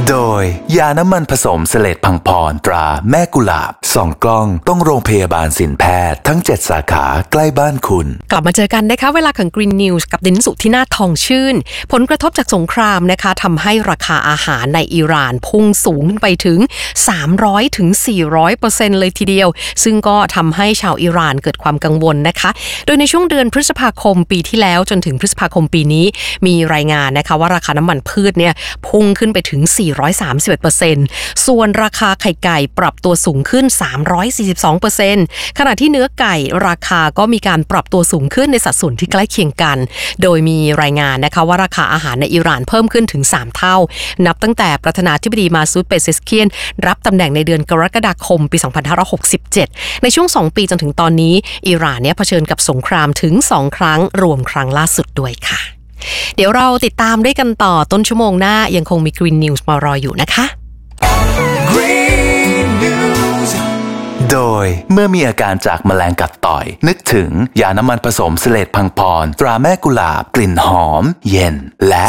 โดยยาน้ำมันผสมเสลดพังพรตราแม่กุหลาบ2 กล้องต้องโรงพยาบาลสินแพทย์ทั้ง7 สาขาใกล้บ้านคุณกลับมาเจอกันนะคะเวลาของ Green News กับดินสุที่น่าทองชื่นผลกระทบจากสงครามนะคะทำให้ราคาอาหารในอิหร่านพุ่งสูงขึ้นไปถึง 300-400% เลยทีเดียวซึ่งก็ทำให้ชาวอิหร่านเกิดความกังวลนะคะโดยในช่วงเดือนพฤษภาคมปีที่แล้วจนถึงพฤษภาคมปีนี้มีรายงานนะคะว่าราคาน้ำมันพืชเนี่ยพุ่งขึ้นไปถึง 431% ส่วนราคาไข่ไก่ปรับตัวสูงขึ้น 342% ขณะที่เนื้อไก่ราคาก็มีการปรับตัวสูงขึ้นในสัดส่วนที่ใกล้เคียงกันโดยมีรายงานนะคะว่าราคาอาหารในอิหร่านเพิ่มขึ้นถึง3 เท่านับตั้งแต่ประธานาธิบดีมาซูด เปเซชเคียนรับตำแหน่งในเดือนกรกฎาคมปี 2567 ในช่วง2 ปีจนถึงตอนนี้อิหร่านเนี่ยเผชิญกับสงครามถึง2 ครั้งรวมครั้งล่าสุดด้วยค่ะเดี๋ยวเราติดตามด้วยกันต่อต้นชั่วโมงหน้ายังคงมี Green News มารออยู่นะคะ Green News โดยเมื่อมีอาการจากแมลงกัดต่อยนึกถึงยาน้ำมันผสมเสลดพังพรตราแม่กุหลาบกลิ่นหอมเย็นและ